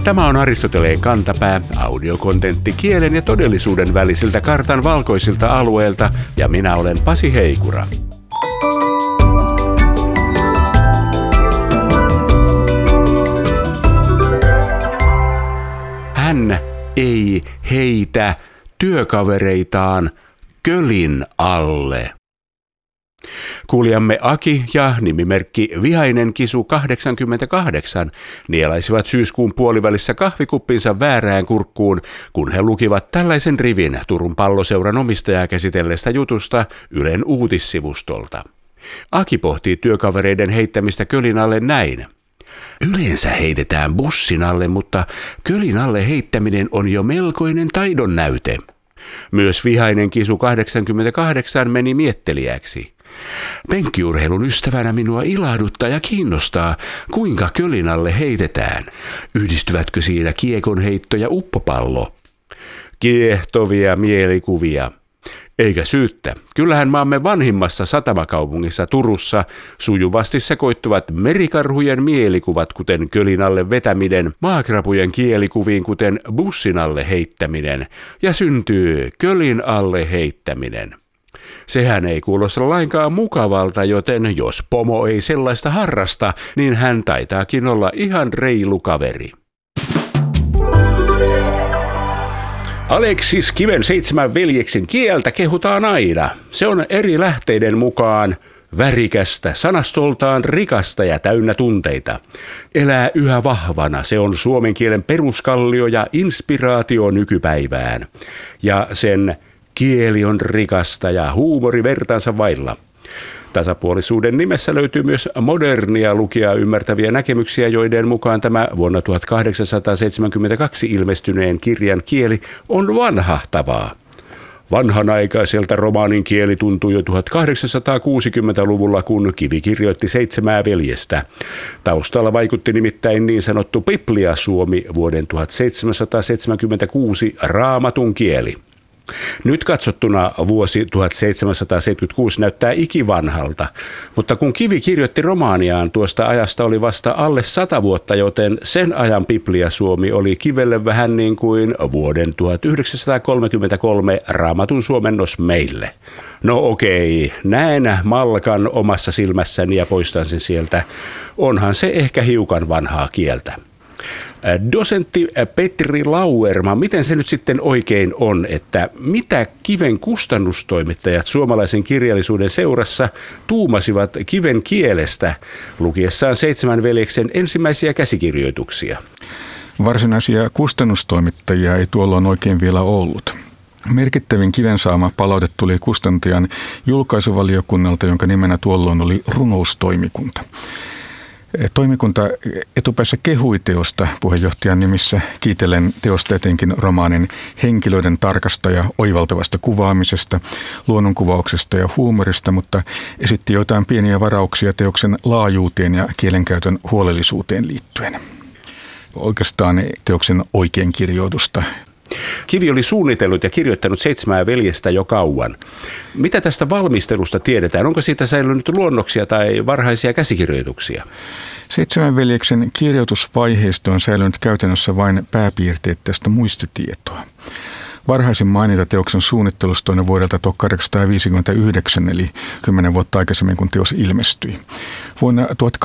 Tämä on Aristoteleen kantapää, audiokontentti kielen ja todellisuuden välisiltä kartan valkoisilta alueilta, ja minä olen Pasi Heikura. Hän ei heitä työkavereitaan kölin alle. Kuulijamme Aki ja nimimerkki Vihainen Kisu 88 nielaisivat syyskuun puolivälissä kahvikuppinsa väärään kurkkuun, kun he lukivat tällaisen rivin Turun Palloseuran omistajaa käsitelleestä jutusta Ylen uutissivustolta. Aki pohtii työkavereiden heittämistä kölin alle näin. Yleensä heitetään bussin alle, mutta kölin alle heittäminen on jo melkoinen taidon näyte. Myös Vihainen Kisu 88 meni miettelijäksi. Penkkiurheilun ystävänä minua ilahduttaa ja kiinnostaa, kuinka kölin alle heitetään. Yhdistyvätkö siinä kiekonheitto ja uppopallo? Kiehtovia mielikuvia. Eikä syyttä. Kyllähän maamme vanhimmassa satamakaupungissa Turussa sujuvasti sekoittuvat merikarhujen mielikuvat, kuten kölin alle vetäminen, maakrapujen kielikuviin, kuten bussin alle heittäminen, ja syntyy kölin alle heittäminen. Sehän ei kuulosta lainkaan mukavalta, joten jos pomo ei sellaista harrasta, niin hän taitaakin olla ihan reilu kaveri. Aleksis Kiven 7 veljeksen kieltä kehutaan aina. Se on eri lähteiden mukaan värikästä, sanastoltaan rikasta ja täynnä tunteita. Elää yhä vahvana, se on suomen kielen peruskallio ja inspiraatio nykypäivään. Ja sen kieli on rikasta ja huumori vertaansa vailla. Tasapuolisuuden nimessä löytyy myös modernia lukijaa ymmärtäviä näkemyksiä, joiden mukaan tämä vuonna 1872 ilmestyneen kirjan kieli on vanhahtavaa. Vanhanaikaiselta romaanin kieli tuntui jo 1860-luvulla, kun Kivi kirjoitti 7 veljestä. Taustalla vaikutti nimittäin niin sanottu Biblia-Suomi, vuoden 1776 raamatun kieli. Nyt katsottuna vuosi 1776 näyttää ikivanhalta, mutta kun Kivi kirjoitti romaaniaan, tuosta ajasta oli vasta alle 100 vuotta, joten sen ajan Biblia-Suomi oli Kivelle vähän niin kuin vuoden 1933 raamatun suomennos meille. No okei, näen malkan omassa silmässäni ja poistan sen sieltä. Onhan se ehkä hiukan vanhaa kieltä. Dosentti Petri Lauerma, miten se nyt sitten oikein on, että mitä Kiven kustannustoimittajat suomalaisen kirjallisuuden seurassa tuumasivat Kiven kielestä lukiessaan 7 veljeksen ensimmäisiä käsikirjoituksia? Varsinaisia kustannustoimittajia ei tuolloin oikein vielä ollut. Merkittävin Kiven saama palaute tuli kustantajan julkaisuvaliokunnalta, jonka nimenä tuolloin oli runoustoimikunta. Toimikunta etupäässä kehui teosta puheenjohtajan nimissä, kiitellen teosta etenkin romaanin henkilöiden tarkasta ja oivaltavasta kuvaamisesta, luonnonkuvauksesta ja huumorista, mutta esitti joitain pieniä varauksia teoksen laajuuteen ja kielenkäytön huolellisuuteen liittyen. Oikeastaan teoksen oikein kirjoitusta. Kivi oli suunnitellut ja kirjoittanut 7 veljestä jo kauan. Mitä tästä valmistelusta tiedetään? Onko siitä säilynyt luonnoksia tai varhaisia käsikirjoituksia? 7 veljeksen kirjoitusvaiheisto on säilynyt käytännössä vain pääpiirteet tästä muistitietoa. Varhaisin mainita teoksen suunnittelusta on vuodelta 1859, eli 10 vuotta aikaisemmin, kun teos ilmestyi. Vuonna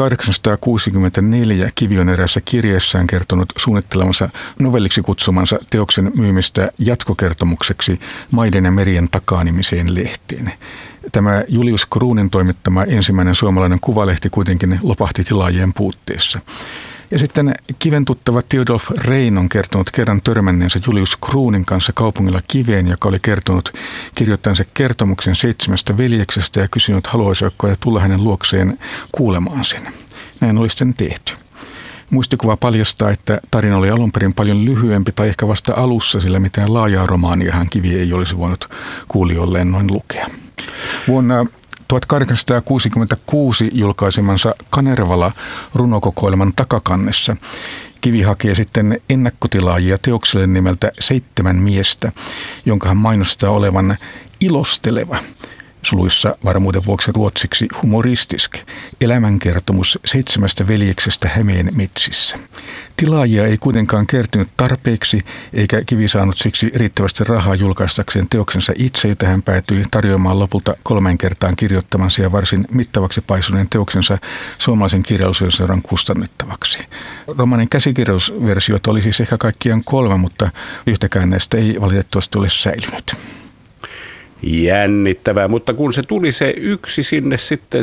1864 Kivi on eräässä kirjeessään kertonut suunnittelemansa novelliksi kutsumansa teoksen myymistä jatkokertomukseksi Maiden ja merien takaa -nimiseen lehteen. Tämä Julius Kruunin toimittama ensimmäinen suomalainen kuvalehti kuitenkin lopahti tilaajien puutteessa. Ja sitten Kiven tuttava Theodolf Rein on kertonut kerran törmänneensä Julius Kruunin kanssa kaupungilla Kiveen, joka oli kertonut kirjoittajansa kertomuksen 7 veljeksestä ja kysynyt, haluaisiko tulla hänen luokseen kuulemaan sen. Näin oli sitten tehty. Muistikuva paljastaa, että tarina oli alun perin paljon lyhyempi tai ehkä vasta alussa, sillä mitään laajaa romaaniahan Kivi ei olisi voinut kuulijoilleen noin lukea. Vuonna 1866 julkaisemansa Kanervala runokokoelman takakannessa Kivi hakee sitten ennakkotilaajia teokselle nimeltä 7 miestä, jonka hän mainostaa olevan ilosteleva. suluissa varmuuden vuoksi ruotsiksi humoristisk, elämänkertomus 7 veljeksestä Hämeen metsissä. Tilaajia ei kuitenkaan kertynyt tarpeeksi, eikä Kivi saanut siksi riittävästi rahaa julkaistakseen teoksensa itse, jota hän päätyi tarjoamaan lopulta 3 kertaan kirjoittamansa ja varsin mittavaksi paisuneen teoksensa suomalaisen kirjallisuusseuran kustannettavaksi. Romaanin käsikirjoitusversiota oli siis ehkä kaikkiaan 3, mutta yhtäkään näistä ei valitettavasti ole säilynyt. Jännittävää, mutta kun se tuli se yksi sinne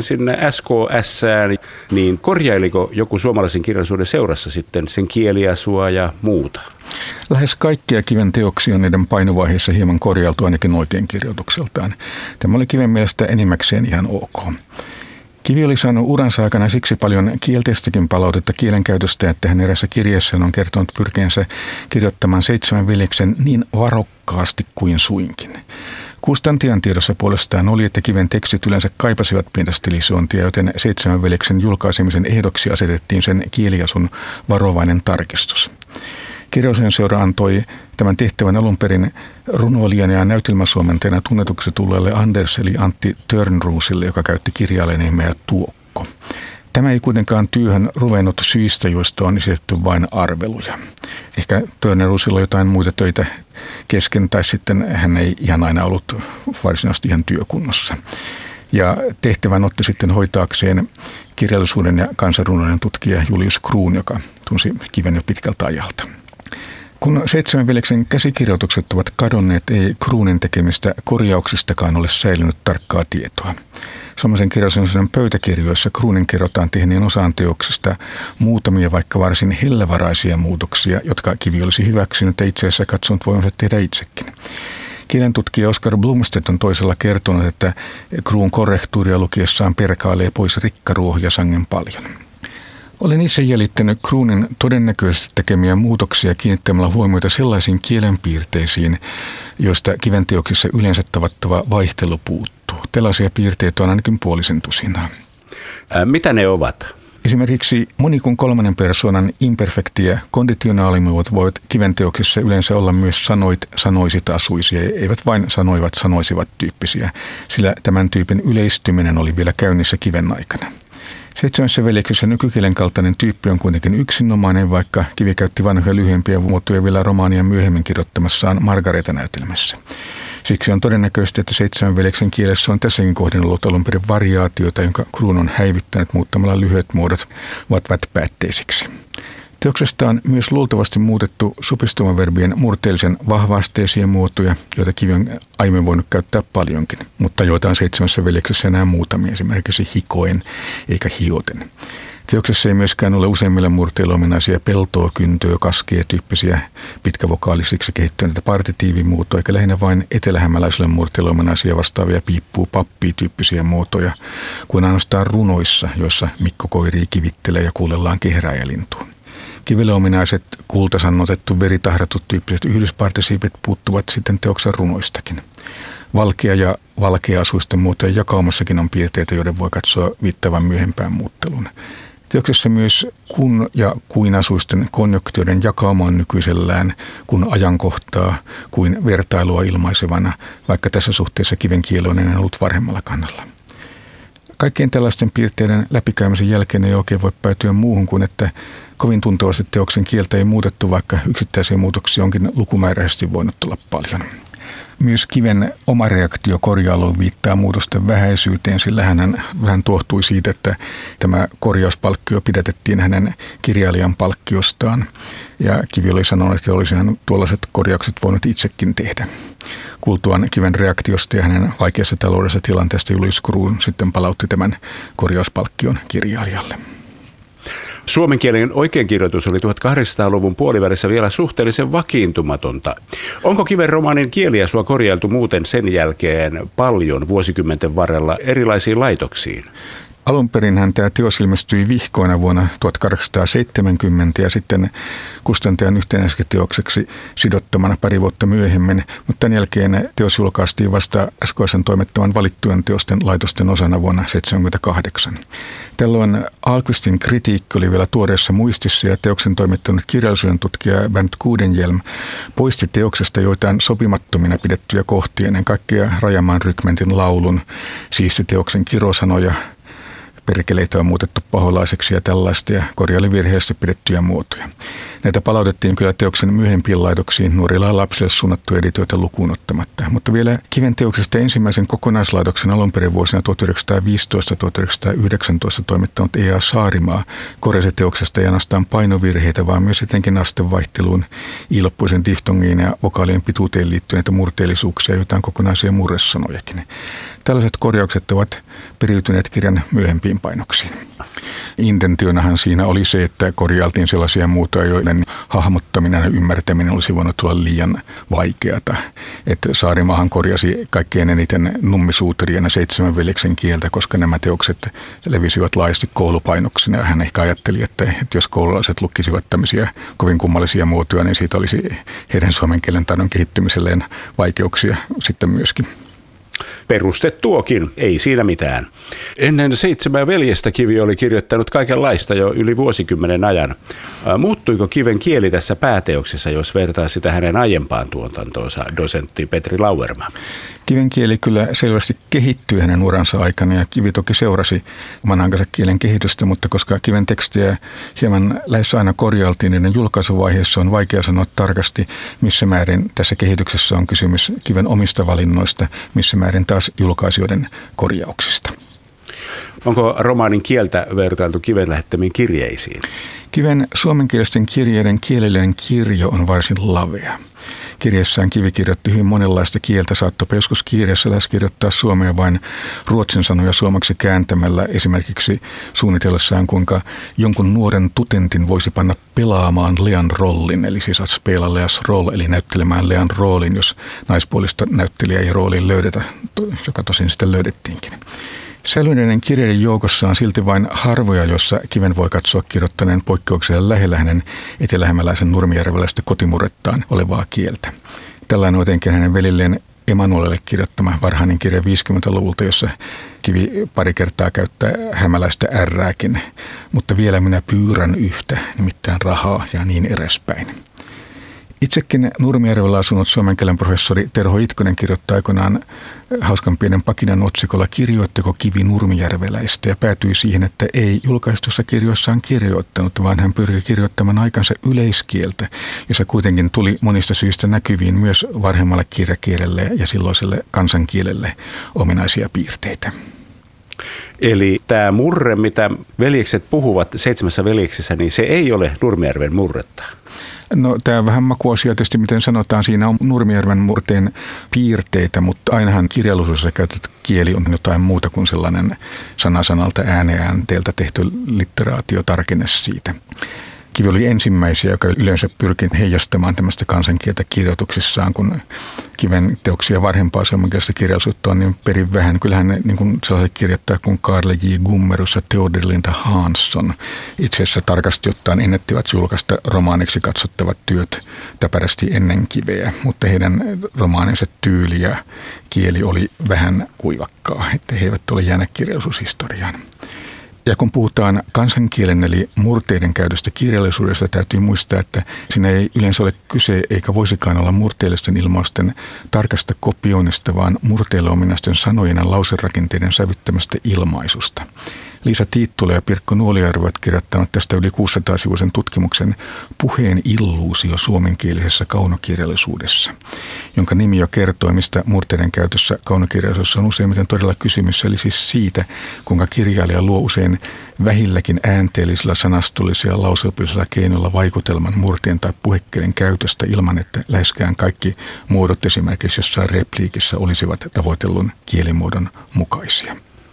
SKS:ään, niin korjailiko joku suomalaisen kirjallisuuden seurassa sitten sen kieliasua ja muuta? Lähes kaikkia Kiven teoksia on niiden painovaiheessa hieman korjailtu ainakin oikeinkirjoitukseltaan. Tämä oli Kiven mielestä enimmäkseen ihan ok. Kivi oli saanut uransa aikana siksi paljon kielteistäkin palautetta kielenkäytöstä, että hän erässä kirjeessään on kertonut pyrkeensä kirjoittamaan 7 veljeksen niin varokkaasti kuin suinkin. Kustantian tiedossa puolestaan oli, että Kiven tekstit yleensä kaipasivat pientä stilisointia, joten 7 veljeksen julkaisemisen ehdoksi asetettiin sen kieliasun varovainen tarkistus. Kirjallisuuden seura antoi tämän tehtävän alun perin runoilijan ja näytelmäsuomentajana tunnetuksi tulleelle Anders eli Antti Törnroosille, joka käytti kirjailijan nimeä Tuokko. Tämä ei kuitenkaan työhön ruvennut syistä, joista on esitetty vain arveluja. Ehkä Törnroosilla jotain muita töitä kesken, tai sitten hän ei ihan aina ollut varsinaisesti ihan työkunnossa. Ja tehtävän otti sitten hoitaakseen kirjallisuuden ja kansanrunouden tutkija Julius Kruun, joka tunsi Kiven jo pitkältä ajalta. Kun 7 veljeksen käsikirjoitukset ovat kadonneet, ei Kruunin tekemistä korjauksistakaan ole säilynyt tarkkaa tietoa. Suomalaisen kirjallisuuden pöytäkirjoissa Kruunin kerrotaan tehneen osaan teoksista muutamia vaikka varsin hellävaraisia muutoksia, jotka Kivi olisi hyväksynyt ja itse asiassa katsonut voivansa tehdä itsekin. Kielentutkija Oskar Blomstedt on toisella kertonut, että Kruun korrektuuria lukiessaan perkailee pois rikkaruohoja sangen paljon. Olen itse jäljittänyt Kruunin todennäköisesti tekemiä muutoksia kiinnittämällä huomioita sellaisiin kielenpiirteisiin, joista Kiven teoksissa yleensä tavattava vaihtelu puuttuu. Tällaisia piirteitä on ainakin 50. Mitä ne ovat? Esimerkiksi monikun 3. persoonan imperfekti- ja konditionaalimuodot voivat Kiven teoksissa yleensä olla myös sanoit, sanoisit, asuisia, eivät vain sanoivat, sanoisivat tyyppisiä, sillä tämän tyypin yleistyminen oli vielä käynnissä Kiven aikana. 7 veljeksessä nykykielen kaltainen tyyppi on kuitenkin yksinomainen, vaikka Kivi käytti vanhoja lyhyempiä muotoja vielä romaania myöhemmin kirjoittamassaan Margareta-näytelmässä. Siksi on todennäköistä, että 7 veljeksen kielessä on tässäkin kohdin ollut alun perin variaatioita, jonka Kruun on häivyttänyt muuttamalla lyhyet muodot päätteisiksi. Teoksesta on myös luultavasti muutettu supistumaverbien murteellisen vahva-asteisia muotoja, joita Kivi on aiemmin voinut käyttää paljonkin, mutta joita on 7 veljeksessä enää muutamia, esimerkiksi hikoen eikä hioten. Teoksessa ei myöskään ole useimmille murteille ominaisia peltoa, kyntöä, kaskia tyyppisiä pitkävokaalisiksi kehittyneitä partitiivimuotoja, eikä lähinnä vain etelähämäläisille murteille ominaisia vastaavia piippuu pappii-tyyppisiä muotoja, kuin ainoastaan runoissa, joissa Mikko Koirii kivittelee ja kuulellaan kehrääjälintua. Kivelle ominaiset kultasannotettu veritahratut tyyppiset yhdyspartisiipet puuttuvat sitten teoksen runoistakin. Valkea ja valkeasuisten muotojen jakaumassakin on piirteitä, joiden voi katsoa viittaavan myöhempään muutteluun. Teoksessa myös kun ja kuin-asuisten konjunktioiden jakauma on nykyisellään kun ajankohtaa kuin vertailua ilmaisevana, vaikka tässä suhteessa Kiven kieli on enää ollut varhemmalla kannalla. Kaikkien tällaisten piirteiden läpikäymisen jälkeen ei oikein voi päätyä muuhun kuin, että kovin tuntuvasti teoksen kieltä ei muutettu, vaikka yksittäisiä muutoksia onkin lukumääräisesti voinut tulla paljon. Myös Kiven oma reaktio korjailuun viittaa muutosten vähäisyyteen, sillä hän vähän tuohtui siitä, että tämä korjauspalkkio pidätettiin hänen kirjailijan palkkiostaan. Ja Kivi oli sanonut, että olisi hän tuollaiset korjaukset voinut itsekin tehdä. Kuultuaan Kiven reaktiosta ja hänen vaikeassa taloudellisessa tilanteesta Julius Kruun sitten palautti tämän korjauspalkkion kirjailijalle. Suomen kielen oikeinkirjoitus oli 1800-luvun puolivälissä vielä suhteellisen vakiintumatonta. Onko Kiven romaanin kieliasua korjailtu muuten sen jälkeen paljon vuosikymmenten varrella erilaisiin laitoksiin? Alun perinhän tämä teos ilmestyi vihkoina vuonna 1870 ja sitten kustantajan yhtenäisteokseksi sidottamana pari vuotta myöhemmin, mutta tämän jälkeen teos julkaistiin vasta SKS:n toimittaman valittujen teosten laitosten osana vuonna 1978. Tällöin Ahlqvistin kritiikki oli vielä tuoreessa muistissa ja teoksen toimittanut kirjallisuuden tutkija Bernt Kudenhielm poisti teoksesta joitain sopimattomina pidettyjä kohtia, ennen kaikkea Rajamaan rykmentin laulun, siisti teoksen kirosanoja, perkeleitä on muutettu paholaiseksi ja tällaista ja korjaili virheellisesti pidettyjä muotoja. Näitä palautettiin kyllä teoksen myöhempiin laitoksiin nuorilla lapsille suunnattuja editioita lukuun ottamatta. Mutta vielä Kiven teoksesta ensimmäisen kokonaislaitoksen alun perin vuosina 1915-1919 toimittanut E.A. Saarimaa korjasi teoksesta ei ainoastaan painovirheitä, vaan myös etenkin astevaihteluun, ilppuisen diftongiin ja vokaalien pituuteen liittyneitä murteellisuuksia, jotain kokonaisia murresanojakin. Tällaiset korjaukset ovat periytyneet kirjan myöhempiin painoksiin. Intentionahan siinä oli se, että korjailtiin sellaisia muotoja, joiden hahmottaminen ja ymmärtäminen olisi voinut olla liian vaikeata. Että Saarimaahan korjasi kaikkein eniten Nummisuuterien ja Seitsemän veljeksen kieltä, koska nämä teokset levisivät laajasti koulupainoksina. Ja hän ehkä ajatteli, että jos koululaiset lukisivat tämmöisiä kovin kummallisia muotoja, niin siitä olisi heidän suomen kielen taidon kehittymiselleen vaikeuksia sitten myöskin. Perustettuokin, ei siinä mitään. Ennen Seitsemää veljestä Kivi oli kirjoittanut kaikenlaista jo yli vuosikymmenen ajan. Muuttuiko Kiven kieli tässä pääteoksessa, jos vertaa sitä hänen aiempaan tuotantoonsa, dosentti Petri Lauerma? Kiven kieli kyllä selvästi kehittyi hänen uransa aikana ja Kivi toki seurasi vanhankansa kielen kehitystä, mutta koska Kiven tekstiä hieman lähes aina korjailtiin, niin julkaisuvaiheessa on vaikea sanoa tarkasti, missä määrin tässä kehityksessä on kysymys Kiven omista valinnoista, missä määrin taas julkaisijoiden korjauksista. Onko romaanin kieltä vertailtu Kiven lähettämiin kirjeisiin? Kiven suomenkielisten kirjeiden kielellinen kirjo on varsin lavea. Kirjeessään Kivi kirjoitti hyvin monenlaista kieltä, saattoipa joskus kirjassa lähes kirjoittaa suomea vain ruotsin sanoja suomaksi kääntämällä, esimerkiksi suunnitellessaan, kuinka jonkun nuoren tutentin voisi panna pelaamaan Lean rollin, eli siis att spela Leas roll, eli näyttelemään Lean roolin, jos naispuolista näyttelijä ei rooliin löydetä, joka tosin sitten löydettiinkin. Säilyneiden kirjeiden joukossa on silti vain harvoja, joissa Kiven voi katsoa kirjoittaneen poikkeuksella lähellä hänen etelähämäläisen nurmijärveläistä kotimurrettaan olevaa kieltä. Tällainen on etenkin hänen velilleen Emanuelille kirjoittama varhainen kirja 50-luvulta, jossa Kivi pari kertaa käyttää hämäläistä ärrääkin, mutta vielä minä pyyrän yhtä, nimittäin rahaa ja niin edespäin. Itsekin Nurmijärvellä asunut suomen kielen professori Terho Itkonen kirjoittaa aikoinaan hauskan pienen pakinan otsikolla "Kirjoitteko Kivi nurmijärveläistä?" ja päätyi siihen, että ei julkaistussa kirjoissaan kirjoittanut, vaan hän pyrki kirjoittamaan aikansa yleiskieltä, jossa kuitenkin tuli monista syistä näkyviin myös varhemmalle kirjakielelle ja silloiselle kansankielelle ominaisia piirteitä. Eli tämä murre, mitä veljekset puhuvat Seitsemässä veljeksessä, niin se ei ole Nurmijärven murretta. No tämä on vähän makuasia tietysti, miten sanotaan. Siinä on Nurmijärven murteen piirteitä, mutta ainahan kirjallisuudessa käytetty kieli on jotain muuta kuin sellainen sanasanalta ääneäänteeltä tehty literaatiotarkenne siitä. Kivi oli ensimmäisiä, joka yleensä pyrki heijastamaan tämmöistä kansankieltä kirjoituksissaan, kun Kiven teoksia varhempaa suomenkielistä kirjallisuutta on niin perin vähän. Kyllähän ne niin kuin sellaiset kirjoittaa kuin Karle J. Gummerus ja Theodor Linda Hansson itse asiassa tarkasti ottaen ennettivät julkaista romaaniksi katsottavat työt täpärästi ennen Kiveä, mutta heidän romaaninsa tyyli ja kieli oli vähän kuivakkaa, että he eivät ole jääneet kirjallisuushistoriaan. Ja kun puhutaan kansankielen eli murteiden käytöstä kirjallisuudessa, täytyy muistaa, että siinä ei yleensä ole kyse eikä voisikaan olla murteellisten ilmausten tarkasta kopioinnista, vaan murteille ominaisten sanojen ja lauserakenteiden sävyttämästä ilmaisusta. Liisa Tiittula ja Pirkko Nuolijärvi ovat kirjoittaneet tästä yli 600-sivuisen tutkimuksen Puheen illuusio suomenkielisessä kaunokirjallisuudessa, jonka nimi jo kertoo, mistä murteiden käytössä kaunokirjallisuudessa on useimmiten todella kysymys, eli siis siitä, kuinka kirjailija luo usein vähilläkin äänteellisillä, sanastollisilla ja lauseopillisilla keinoilla vaikutelman murteen tai puhekielen käytöstä ilman, että läheskään kaikki muodot esimerkiksi jossain repliikissä olisivat tavoitellun kielimuodon mukaisia.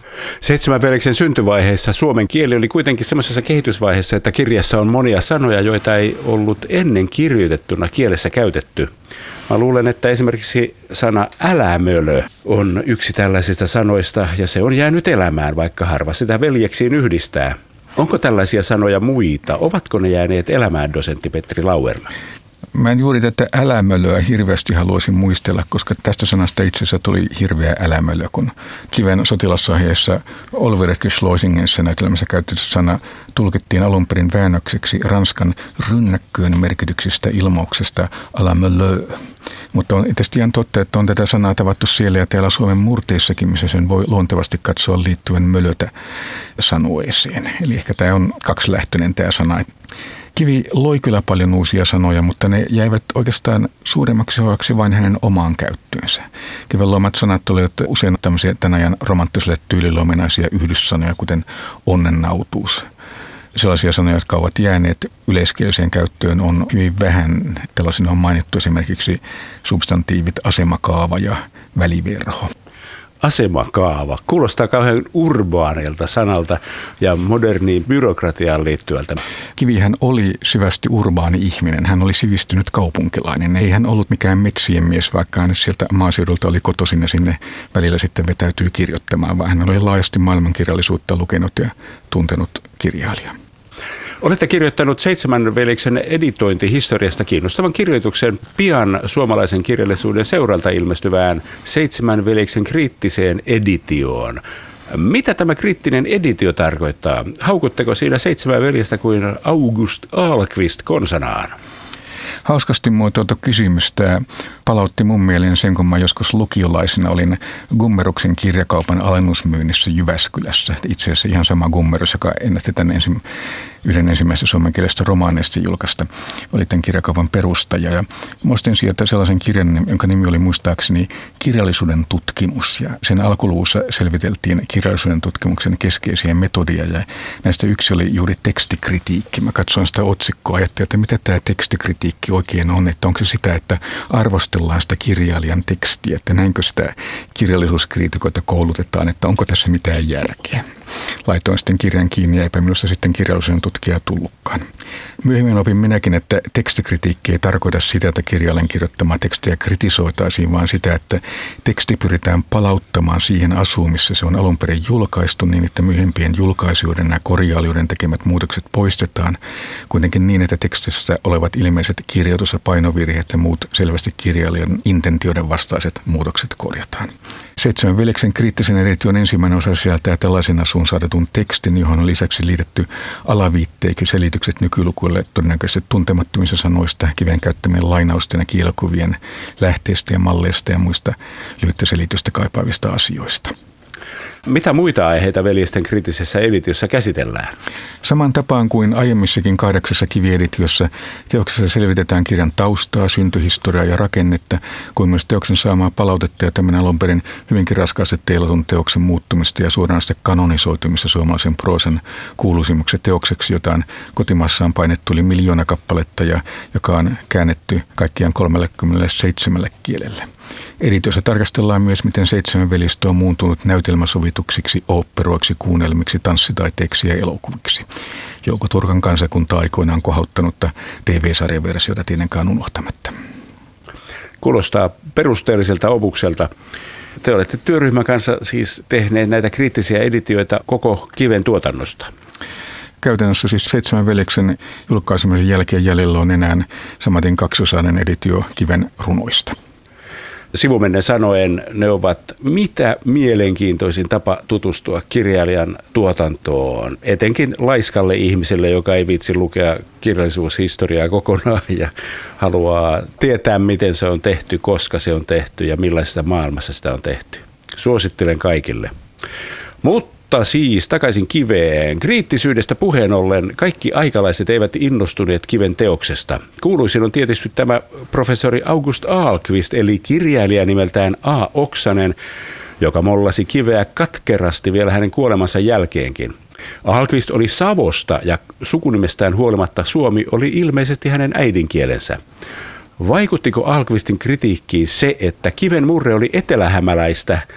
Seitsemän veljeksen syntyvaiheessa suomen kieli oli kuitenkin semmoisessa kehitysvaiheessa, että kirjassa on monia sanoja, joita ei ollut ennen kirjoitettuna kielessä käytetty. Mä luulen, että esimerkiksi sana älämölö on yksi tällaisista sanoista ja se on jäänyt elämään, vaikka harva sitä veljeksiin yhdistää. Onko tällaisia sanoja muita? Ovatko ne jääneet elämään, dosentti Petri Lauerma? Mä en juuri tätä älämölöä hirveästi haluaisin muistella, koska tästä sanasta itse asiassa tuli hirveä älämölö, kun Kiven sotilasahjeessa Olveretkyslösingenssä näytelmässä käytetty sana tulkittiin alun perin väännökseksi Ranskan rynnäkköön merkityksistä ilmauksesta älämölö. Mutta on tietysti ihan totta, että on tätä sanaa tavattu siellä ja täällä Suomen murteissakin, missä sen voi luontevasti katsoa liittyen mölötä sanoeeseen. Eli ehkä tämä on kaksilähtöinen tämä sana. Kivi loi kyllä paljon uusia sanoja, mutta ne jäivät oikeastaan suurimmaksi osaksi vain hänen omaan käyttöönsä. Kiven luomat sanat olivat usein tämmöisiä tämän ajan romanttiselle tyylille ominaisia yhdyssanoja, kuten onnennautuus. Sellaisia sanoja, jotka ovat jääneet yleiskieliseen käyttöön, on hyvin vähän. Tällaisina on mainittu esimerkiksi substantiivit asemakaava ja väliverho. Asemakaava. Kuulostaa kauhean urbaaneilta sanalta ja moderniin byrokratiaan liittyvältä. Kivihän oli syvästi urbaani ihminen. Hän oli sivistynyt kaupunkilainen. Ei hän ollut mikään metsien mies, vaikka hän sieltä maaseudulta oli kotoisin ja sinne välillä sitten vetäytyy kirjoittamaan, vaan hän oli laajasti maailmankirjallisuutta lukenut ja tuntenut kirjailija. Olette kirjoittanut Seitsemän veljeksen editointihistoriasta kiinnostavan kirjoituksen pian suomalaisen kirjallisuuden seuralta ilmestyvään Seitsemän veljeksen kriittiseen editioon. Mitä tämä kriittinen editio tarkoittaa? Haukutteko siinä Seitsemän veljestä kuin August Ahlqvist konsanaan? Hauskasti muotoiltu kysymys. Tämä palautti mun mieleen sen, kun mä joskus lukiolaisena olin Gummeruksen kirjakaupan alennusmyynnissä Jyväskylässä. Itse asiassa ihan sama Gummerus, joka ennätti tämän yhden ensimmäistä suomenkielistä romaaneista julkaista, oli tämän kirjakaupan perustaja. Ja ostin sieltä sellaisen kirjan, jonka nimi oli muistaakseni Kirjallisuuden tutkimus. Ja sen alkuluvussa selviteltiin kirjallisuuden tutkimuksen keskeisiä metodia ja näistä yksi oli juuri tekstikritiikki. Mä katsoin sitä otsikkoa ja ajattelin, että mitä tämä tekstikritiikki oikein on, että onko se sitä, että arvostellaan sitä kirjailijan tekstiä, että näinkö sitä kirjallisuuskriitikoita koulutetaan, että onko tässä mitään järkeä. Laitoin sitten kirjan kiinni ja eipä minusta sitten kirjallisuuden tutkija tullutkaan. Myöhemmin opin minäkin, että tekstikritiikki ei tarkoita sitä, että kirjailijan kirjoittamaa tekstiä kritisoitaisiin, vaan sitä, että teksti pyritään palauttamaan siihen asuun, missä se on alun perin julkaistu, niin että myöhempien julkaisijoiden ja korjailijoiden tekemät muutokset poistetaan, kuitenkin niin, että tekstissä olevat ilmeiset kirjoitus- ja painovirheet ja muut selvästi kirjailijan intentioiden vastaiset muutokset korjataan. Seitsemän veljeksen kriittisen edition ensimmäinen osa sisältää tällaisen asuun saatetun tekstin, johon on lisäksi liitetty alaviitteeksi selitykset nykylukuille todennäköisesti tuntemattomista sanoista, Kiven käyttämien lainausten ja kielokuvien lähteistä ja malleista ja muista lyhyttä selitystä kaipaavista asioista. Mitä muita aiheita veljesten kriittisessä editiossa käsitellään? Saman tapaan kuin aiemmissakin 8 kivieditiossa teoksessa selvitetään kirjan taustaa, syntyhistoriaa ja rakennetta, kuin myös teoksen saamaa palautetta ja tämän alun perin hyvinkin raskaasti teilatun teoksen muuttumista ja suoranaisesti kanonisoitumista suomalaisen proosan kuuluisimmaksi teokseksi, jota on kotimaassaan painettu yli 1 miljoona kappaletta ja joka on käännetty kaikkiaan 37 kielelle. Editiossa tarkastellaan myös, miten Seitsemän veljestä on muuntunut näytelmäsovituksiksi, oopperoiksi, kuunnelmiksi, tanssitaiteiksi ja elokuviksi. Jouko Turkan kansakunta aikoinaan kohauttanutta TV-sarjaversiota tietenkään unohtamatta. Kuulostaa perusteelliselta opukselta. Te olette työryhmän kanssa siis tehneet näitä kriittisiä editioita koko Kiven tuotannosta. Käytännössä siis Seitsemän veljeksen julkaisemisen jälkeen jäljellä on enää samaten 2-osainen editio Kiven runoista. Sivumennen sanoen ne ovat mitä mielenkiintoisin tapa tutustua kirjailijan tuotantoon, etenkin laiskalle ihmiselle, joka ei viitsi lukea kirjallisuushistoriaa kokonaan ja haluaa tietää, miten se on tehty, koska se on tehty ja millaisessa maailmassa sitä on tehty. Suosittelen kaikille. Mutta siis takaisin Kiveen. Kriittisyydestä puheen ollen kaikki aikalaiset eivät innostuneet Kiven teoksesta. Kuuluisin on tietysti tämä professori August Ahlqvist, eli kirjailija nimeltään A. Oksanen, joka mollasi Kiveä katkerasti vielä hänen kuolemansa jälkeenkin. Ahlqvist oli Savosta ja sukunimestään huolimatta suomi oli ilmeisesti hänen äidinkielensä. Vaikuttiko Ahlqvistin kritiikkiin se, että Kiven murre oli etelähämäläistä,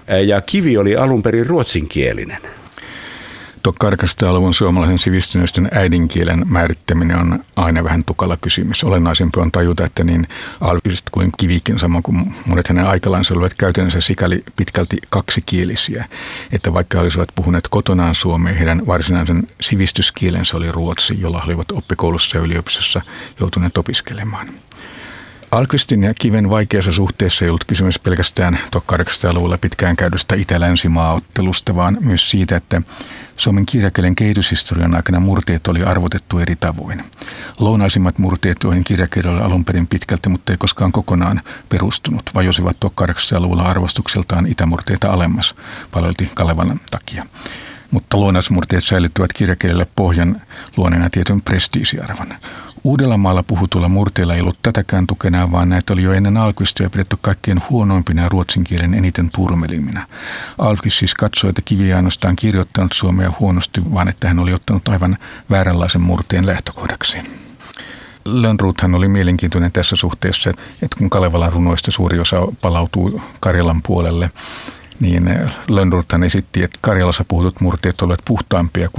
ja kivi oli alun perin ruotsinkielinen. 1800-luvun suomalaisen sivistyneistön äidinkielen määrittäminen on aina vähän tukala kysymys. Olennaisempi on tajuta, että niin Almqvist kuin Kivikin, samoin kuin monet hänen aikalansa, olivat käytännössä sikäli pitkälti kaksikielisiä, että vaikka olisivat puhuneet kotonaan suomea, heidän varsinaisen sivistyskielensä oli ruotsi, jolla he olivat oppikoulussa ja yliopistossa joutuneet opiskelemaan. Almqvistin ja Kiven vaikeassa suhteessa ei ollut kysymys pelkästään 1800-luvulla pitkään käydystä itä-länsimaaottelusta, vaan myös siitä, että Suomen kirjakielen kehityshistorian aikana murteet oli arvotettu eri tavoin. Lounaisimmat murteet, joihin kirjakieli oli alun perin pitkälti, mutta ei koskaan kokonaan perustunut, vajosivat 1800-luvulla arvostukseltaan itämurteita alemmas, paljolti Kalevalan takia. Mutta lounaismurteet säilyttivät kirjakielelle pohjan luoneena tietyn prestiisiarvon. Uudellamaalla puhutulla murteilla ei ollut tätäkään tukena, vaan näitä oli jo ennen Almqvistia pidetty kaikkein huonoimpina ja ruotsin kielen eniten turmeliminä. Almqvist siis katsoi, että Kivi ei ainoastaan kirjoittanut suomea huonosti, vaan että hän oli ottanut aivan vääränlaisen murteen lähtökohdaksi. Lönnrothan oli mielenkiintoinen tässä suhteessa, että kun Kalevalan runoista suuri osa palautuu Karjalan puolelle, niin Lönnrothan esitti, että Karjalassa puhutut murteet olivat puhtaampia kuin